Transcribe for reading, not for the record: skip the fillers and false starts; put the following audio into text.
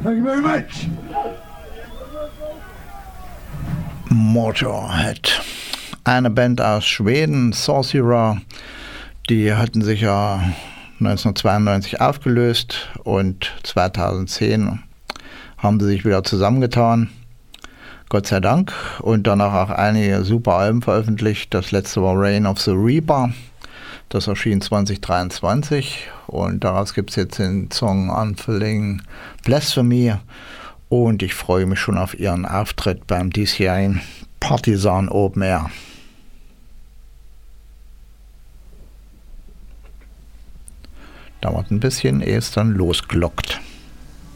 you very much. Motorhead. Eine Band aus Schweden, Sorcerer, die hatten sich ja 1992 aufgelöst und 2010 haben sie sich wieder zusammengetan. Gott sei Dank. Und danach auch einige super Alben veröffentlicht. Das letzte war Reign of the Reaper. Das erschien 2023 und daraus gibt es jetzt den Song Unfilling Blasphemy und ich freue mich schon auf ihren Auftritt beim diesjährigen Partisan Open Air. Dauert ein bisschen, ehe es dann losglockt.